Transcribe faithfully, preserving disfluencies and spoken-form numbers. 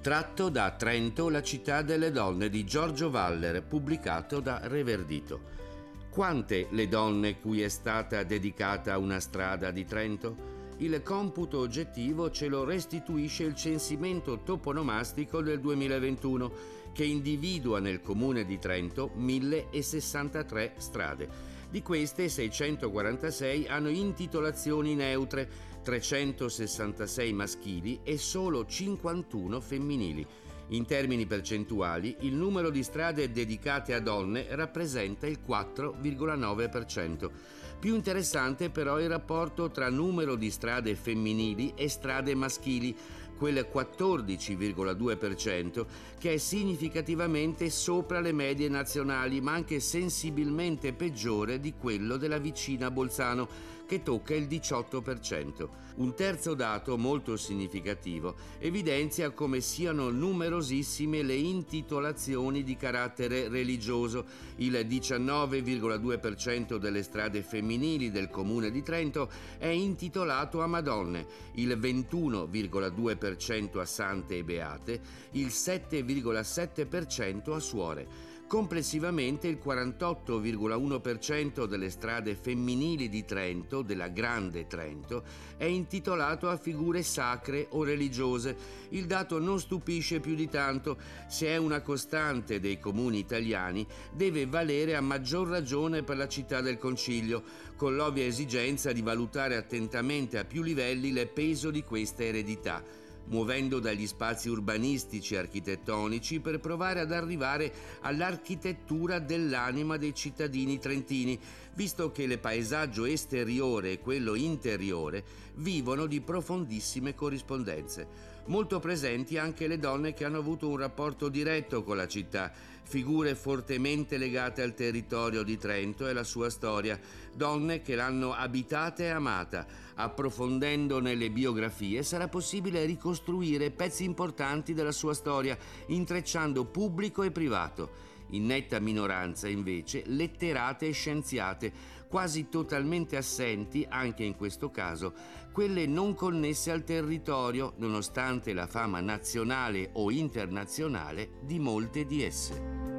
tratto da Trento, la città delle donne di Giorgio Valler, pubblicato da Reverdito. Quante le donne cui è stata dedicata una strada di Trento? Il computo oggettivo ce lo restituisce il censimento toponomastico del duemilaventuno, che individua nel comune di Trento mille sessantatré strade. Di queste seicentoquarantasei hanno intitolazioni neutre, trecentosessantasei maschili e solo cinquantuno femminili. In termini percentuali, il numero di strade dedicate a donne rappresenta il quattro virgola nove per cento. Più interessante però il rapporto tra numero di strade femminili e strade maschili, quel quattordici virgola due per cento, che è significativamente sopra le medie nazionali, ma anche sensibilmente peggiore di quello della vicina Bolzano, che tocca il diciotto per cento. Un terzo dato molto significativo evidenzia come siano numerosissime le intitolazioni di carattere religioso. Il diciannove virgola due per cento delle strade femminili del comune di Trento è intitolato a Madonne, il ventuno virgola due per cento a Sante e Beate, il sette virgola sette per cento a Suore. Complessivamente il quarantotto virgola uno per cento delle strade femminili di Trento, della Grande Trento, è intitolato a figure sacre o religiose. Il dato non stupisce più di tanto. Se è una costante dei comuni italiani, deve valere a maggior ragione per la città del Concilio, con l'ovvia esigenza di valutare attentamente a più livelli il peso di questa eredità, muovendo dagli spazi urbanistici e architettonici per provare ad arrivare all'architettura dell'anima dei cittadini trentini, visto che il paesaggio esteriore e quello interiore vivono di profondissime corrispondenze. Molto presenti anche le donne che hanno avuto un rapporto diretto con la città, figure fortemente legate al territorio di Trento e alla sua storia, donne che l'hanno abitata e amata. Approfondendo nelle biografie sarà possibile ricostruire pezzi importanti della sua storia, intrecciando pubblico e privato. In netta minoranza, invece, letterate e scienziate, quasi totalmente assenti, anche in questo caso, quelle non connesse al territorio, nonostante la fama nazionale o internazionale di molte di esse.